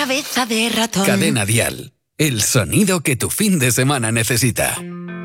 cabeza de ratón. Cadena Dial. El sonido que tu fin de semana necesita.